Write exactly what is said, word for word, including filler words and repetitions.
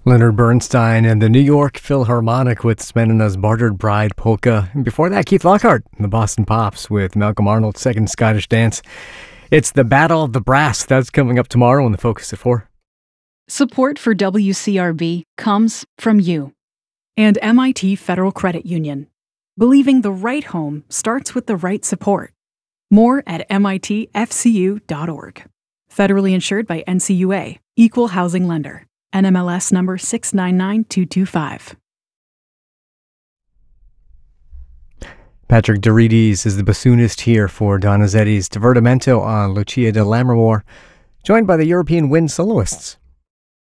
Leonard Bernstein and the New York Philharmonic with Smenina's Bartered Bride Polka. And before that, Keith Lockhart and the Boston Pops with Malcolm Arnold's Second Scottish Dance. It's the Battle of the Brass. That's coming up tomorrow on the Focus at four. Support for W C R B comes from you and M I T Federal Credit Union. Believing the right home starts with the right support. More at M I T F C U dot org. Federally insured by N C U A, Equal Housing Lender. N M L S number six nine nine two two five. Patrick Dorides is the bassoonist here for Donizetti's Divertimento on Lucia di Lammermoor, joined by the European Wind soloists.